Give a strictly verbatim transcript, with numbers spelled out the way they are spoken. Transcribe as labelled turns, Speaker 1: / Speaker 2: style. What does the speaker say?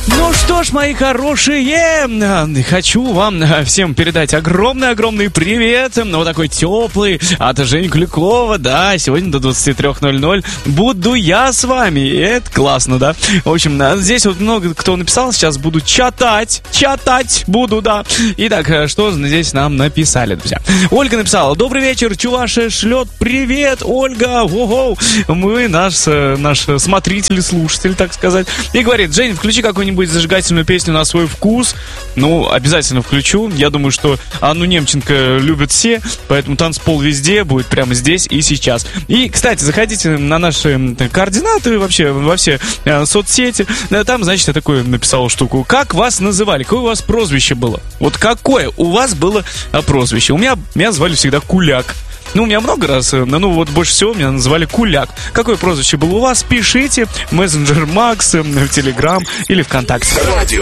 Speaker 1: Ну что ж, мои хорошие, хочу вам всем передать огромный-огромный привет. Вот такой теплый от Жени Куликова. Да, сегодня до двадцати трёх ноль-ноль буду я с вами. И это классно, да? В общем, здесь вот много кто написал. Сейчас буду чатать. Чатать буду, да. Итак, что здесь нам написали, друзья? Ольга написала: добрый вечер, Чуваша шлет привет, Ольга. Ого, мы наш, наш смотритель и слушатель, так сказать. И говорит: Жень, включи какой-нибудь зажигательную песню на свой вкус. Ну, обязательно включу. Я думаю, что Анну Немченко любят все, поэтому танцпол везде будет прямо здесь и сейчас. И, кстати, заходите на наши координаты вообще во все э, соцсети. Там, значит, я такую написал штуку. Как вас называли? Какое у вас прозвище было? Вот какое у вас было э, прозвище? У меня, меня звали всегда Куляк. Ну, у меня много раз, ну, вот больше всего меня называли Куляк. Какое прозвище было у вас? Пишите. Мессенджер Макс, в Телеграм или ВКонтакте.
Speaker 2: Радио